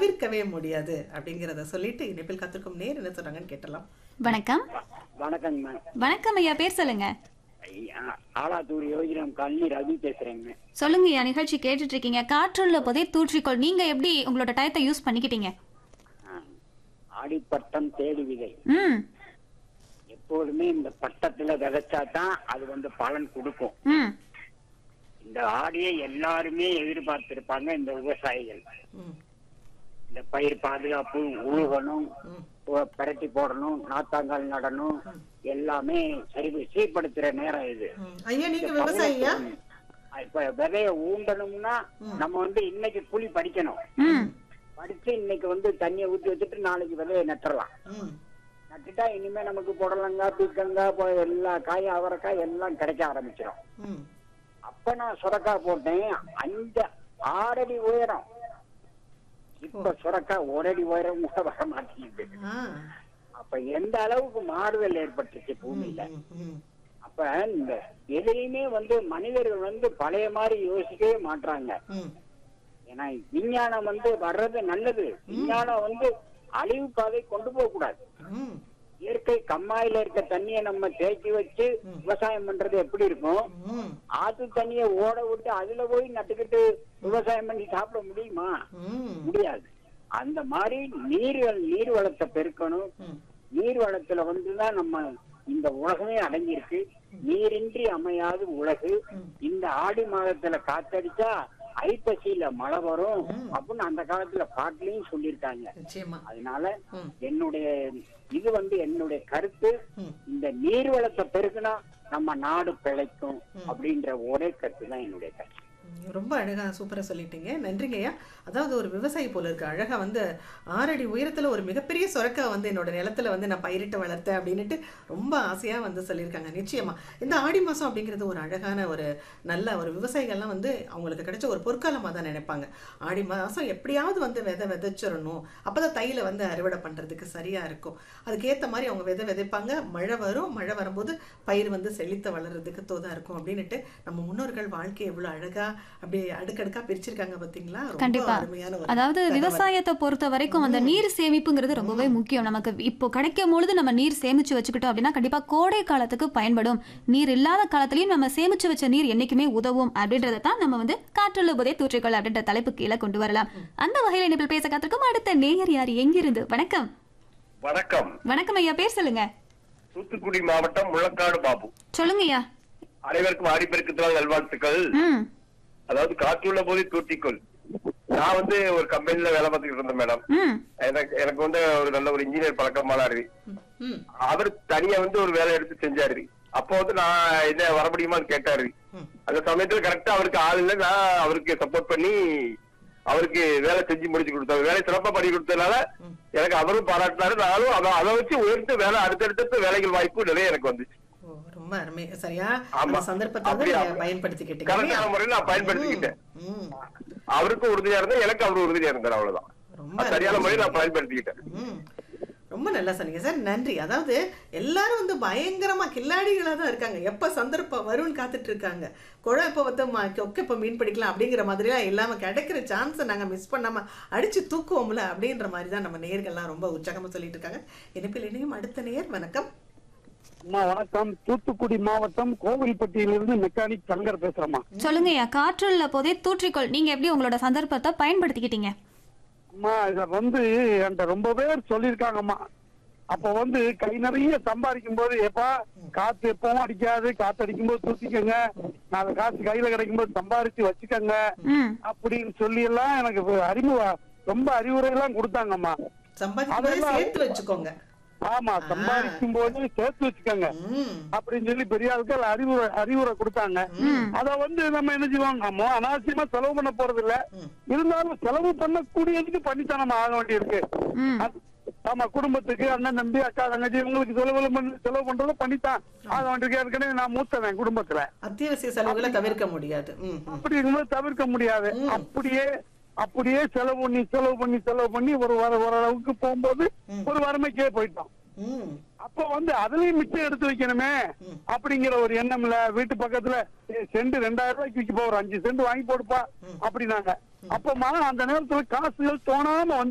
தவிர்க்கவே முடியாது அப்படிங்கிறத சொல்லிட்டு இணைப்பில் காத்திருக்கும் நேர் என்ன சொல்றாங்கன்னு கேட்டலாம். வணக்கம். வணக்கங்க. வணக்கம் ஐயா, பேர் சொல்லுங்க. ஆலாத்தூர் யோஜனம் காலனி ரவி பேசுறேங்க. சொல்லுங்க ஐயா, நிகழ்ச்சி கேட்டுட்டு இருக்கீங்க. காற்றுள்ள போதே தூற்றிக்கொள், நீங்க எப்படி உங்களோட டயத்தை யூஸ் பண்ணிக்கிட்டீங்க? ஆடிப்பட்டம் தேடி விதை. எப்போதுமே இந்த பட்டத்துல விதைச்சாதான் அது பலன் கொடுக்கும். இந்த ஆடியை எல்லாருமே எதிர்பார்த்திருப்பாங்க இந்த விவசாயிகள். இந்த பயிர் பாதுகாப்பு, உழுகணும், பரட்டி போடணும், நாத்தாங்கால் நடணும், எல்லாமே சீர்படுத்துற நேரம் இது. ஐயா, நீங்க விவசாயியா? இப்ப விதைய ஊண்டணும்னா நம்ம இன்னைக்கு புளி படிக்கணும். படிச்சு இன்னைக்கு தண்ணியை ஊற்றி வச்சுட்டு நாளைக்கு விதைய நட்டுறலாம். நட்டுட்டா இனிமே நமக்கு புடலங்காய், பீக்கங்காய், எல்லா காயும், அவரைக்காய் எல்லாம் கிடைக்க ஆரம்பிச்சிடும். அப்ப நான் சுரக்காய் போட்டேன் 6 அடி உயரம். இப்ப சுரக்காய் 1 அடி உயரம் கூட வர மாட்டேங்குது. அப்ப எந்த அளவுக்கு மாறுதல் ஏற்பட்டுச்சு பூமியில. அப்ப இந்த எதையுமே மனிதர்கள் பழைய மாதிரி யோசிக்கவே மாட்டாங்க. ஏன்னா விஞ்ஞானம் வர்றது நல்லது. விஞ்ஞானம் அழிவு பாதை கொண்டு போக கூடாது. இயற்கை கம்மாயில இருக்க தண்ணிய நம்ம தேக்கி வச்சு விவசாயம் பண்றது எப்படி இருக்கும்? ஆத்து தண்ணிய ஓட விட்டு அதுல போய் நட்டுக்கிட்டு விவசாயம் பண்ணி சாப்பிட முடியுமா? முடியாது. அந்த மாதிரி நீர் வளத்தை பெருக்கணும். நீர் வளத்துல தான் நம்ம இந்த உலகமே அடங்கியிருக்கு. நீரின்றி அமையாது உலகு. இந்த ஆடி மாதத்துல காத்தடிச்சா ஐப்பசியில மழை வரும் அப்படின்னு அந்த காலத்துல பாட்டுலயும் சொல்லியிருக்காங்க. அதனால என்னுடைய என்னுடைய கருத்து, இந்த நீர்வளத்தை பெருகுனா நம்ம நாடு பிழைக்கும் அப்படின்ற ஒரே கருத்து தான் என்னுடைய கருத்து. ரொம்ப அழகா சூப்பரா சொல்லிட்டீங்க. நன்றிங்க ஐயா. அதாவது ஒரு விவசாயி போல இருக்கு. அழகா 6 அடி உயரத்துல ஒரு மிகப்பெரிய சொரக்கா என்னோட நிலத்துல நான் பயிரிட்டு வளர்த்தேன் அப்படின்னுட்டு ரொம்ப ஆசையா சொல்லியிருக்காங்க. நிச்சயமா இந்த ஆடி மாசம் அப்படிங்கிறது ஒரு அழகான ஒரு நல்ல ஒரு விவசாயிகள்லாம் அவங்களுக்கு கிடைச்ச ஒரு பொற்காலமா தான் நினைப்பாங்க. ஆடி மாசம் எப்படியாவது விதைச்சிடணும், அப்பதான் தையில அறுவடை பண்றதுக்கு சரியா இருக்கும். அதுக்கேற்ற மாதிரி அவங்க விதைப்பாங்க. மழை வரும். மழை வரும்போது பயிர் செழித்த வளர்றதுக்கு தோதா இருக்கும் அப்படின்னுட்டு நம்ம முன்னோர்கள் வாழ்க்கையை எவ்வளவு அழகா அப்படியே அடுக்கடுக்கா பிரிச்சிருக்காங்க பாத்தீங்களா? கண்டிப்பா. அதாவது விவசாயத்தை பொறுத்த வரைக்கும் அந்த நீர் சேமிப்புங்கிறது ரொம்பவே முக்கியம். நமக்கு இப்போ கிடைக்கும் பொழுது நம்ம நீர் சேமிச்சு வச்சுக்கிட்டோம் அப்படின்னா கண்டிப்பா கோடை காலத்துக்கு பயன்படும். நீர் இல்லாத காலத்திலயும் நம்ம சேமிச்சு வச்ச நீர் என்னைக்குமே உதவும் அப்படின்றத தான் நம்ம காற்றுள்ள போதே தூற்றிக்கொள் அப்படின்ற தலைப்பு கீழே கொண்டு வரலாம். அந்த வகையில நீங்கள் பேச காத்திருக்கும் அடுத்த நேயர் யார், எங்கிருந்து? வணக்கம். வணக்கம். வணக்கம் ஐயா, பேர் சொல்லுங்க. தூத்துக்குடி மாவட்டம் முள்ளக்காடு பாபு. சொல்லுங்க ஐயா. அனைவருக்கும் ஆடிப்பெருக்கு நல்வாழ்த்துக்கள். அதாவது காற்றுள்ள போதே தூற்றிக்கொள். நான் ஒரு கம்பெனில வேலை பார்த்துக்கிட்டு இருந்தேன் மேடம். எனக்கு ஒரு நல்ல ஒரு இன்ஜினியர் பழக்கமானாரு. அவர் தனியா ஒரு வேலை எடுத்து செஞ்சாரு. அப்போ நான் என்ன வர முடியுமான்னு கேட்டாரு. அந்த சமயத்துல கரெக்டா அவருக்கு ஆள் இல்லை. நான் அவருக்கு சப்போர்ட் பண்ணி அவருக்கு வேலை செஞ்சு முடிச்சு கொடுத்தாரு. வேலை சிறப்பா பண்ணி கொடுத்ததுனால எனக்கு அவரும் பாராட்டினாரு. நானும் அதை வச்சு உயர்த்து வேலை அடுத்தடுத்த வேலைகள் வாய்ப்பு நிறைய எனக்கு வந்துச்சு. ரொம்ப அருமை. சரியா சந்தர்ப்பத்தை பயன்படுத்திக்கிட்டேன். கரெக்டான முறையில் நான் பயன்படுத்திக்கிட்டேன். அவருக்கும் உறுதியா இருந்தேன், எனக்கு அவரு உறுதியா இருந்தார். அவ்வளவுதான். சரியான முறையில் நான் பயன்படுத்திக்கிட்டேன். ரொம்ப நல்லா சொன்னீங்க சார், நன்றி. அதாவது எல்லாரும் பயங்கரமா கில்லாடிகளா தான் இருக்காங்க. எப்ப சந்தர்ப்பம் வரும்னு காத்துட்டு இருக்காங்க. குழா இப்ப மீன் பிடிக்கலாம் அப்படிங்கிற மாதிரி எல்லாம் இல்லாம கிடைக்கிற சான்ஸை நாங்க மிஸ் பண்ணாம அடிச்சு தூக்குவோம்ல அப்படின்ற மாதிரி தான் நம்ம நேயர்கள்லாம் ரொம்ப உற்சாகமா சொல்லிட்டு இருக்காங்க. இணைப்பில் இணையும் அடுத்த நேயர். வணக்கம். வணக்கம். தூத்துக்குடி மாவட்டம் கோவில்பட்டியிலிருந்து மெக்கானிக் சங்கர் பேசுறேம்மா. சொல்லுங்க ஐயா. காற்றுள்ள போதே தூற்றிக்கொள், நீங்க எப்படி உங்களோட சந்தர்ப்பத்தை பயன்படுத்திக்கிட்டீங்க? அம்மா இத என்கிட்ட ரொம்ப பேர் சொல்லியிருக்காங்கம்மா. அப்ப கை நிறைய சம்பாதிக்கும் போது எப்பா காத்து எப்பவும் அடிக்காது, காத்து அடிக்கும் போது தூத்திக்கங்க, 4 காசு கையில கிடைக்கும் போது சம்பாதிச்சு வச்சுக்கங்க அப்படின்னு சொல்லி எல்லாம் எனக்கு ரொம்ப அறிவுரை எல்லாம் கொடுத்தாங்கம்மா. சேர்த்து வச்சுக்கோங்க. ஆமா, சம்பாதிக்கும் போது சேர்த்து வச்சுக்கோங்க அப்படின்னு சொல்லி பெரிய ஆட்கள் அறிவுரை கொடுத்தாங்க. அத நம்ம என்ன செய்வோம், நம்ம அனாவசியமா செலவு பண்ண போறது இல்ல. இருந்தாலும் செலவு பண்ணக்கூடியதுக்கு பண்ணித்தான் நம்ம ஆக வேண்டியிருக்கு. ஆமா, குடும்பத்துக்கு அண்ணன் தம்பி அக்கா தங்கச்சி இவங்களுக்கு செலவு பண்றதை பண்ணித்தான் ஆக வேண்டியிருக்கு. ஏற்கனவே நான் மூத்தவன் குடும்பத்துல. அத்தியாவசிய செலவுகளை தவிர்க்க முடியாது. அப்படி இருக்கும்போது தவிர்க்க முடியாது. அப்படியே செலவு பண்ணி ஓரளவுக்கு போகும்போது ஒரு வறுமைக்கே போயிட்டோம். அப்ப அதுலயும் மிச்சம் எடுத்து வைக்கணுமே அப்படிங்கிற ஒரு எண்ணம்ல வீட்டு பக்கத்துல சென்ட் 2000 ரூபாய்க்கு விற்க போற 5 சென்ட் வாங்கி போடுப்பா அப்படின்னாங்க. அப்ப அந்த நேரத்துல காசுகள் தோணாம